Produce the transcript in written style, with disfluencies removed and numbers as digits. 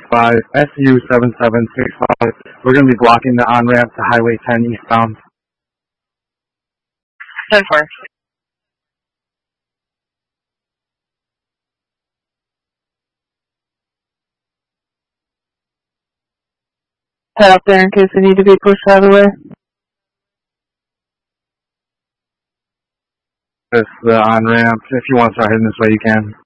7765, SU 7765. We're going to be blocking the on-ramp to Highway 10 eastbound. 10-4. Head out there in case we need to be pushed out of the way. This the on-ramp. If you want to start heading this way, you can.